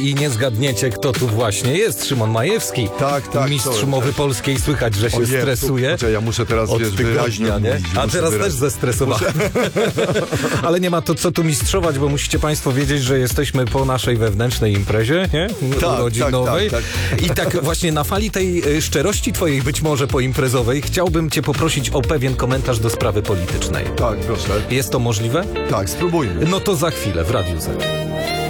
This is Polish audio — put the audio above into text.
I nie zgadniecie, kto tu właśnie jest. Szymon Majewski. Tak. Mistrz mowy polskiej. Słychać, że się stresuje. Ja muszę teraz, Od wyraźnie tygodnia, mówić. A teraz też zestresowałem. Ale nie ma to co tu mistrzować, bo musicie państwo wiedzieć, że jesteśmy po naszej wewnętrznej imprezie, nie? Urodzinowej. Tak. I tak właśnie na fali tej szczerości twojej, być może poimprezowej, chciałbym cię poprosić o pewien komentarz do sprawy politycznej. Tak, proszę. Jest to możliwe? Tak, spróbujmy. No to za chwilę w Radiu Z.